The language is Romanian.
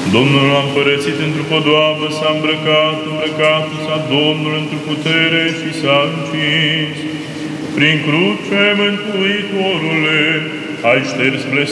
Domnul a împărățit într-o podoabă, s-a îmbrăcat s-a Domnul într-o putere și s-a încis. Prin cruce, Mântuitorule, ai șters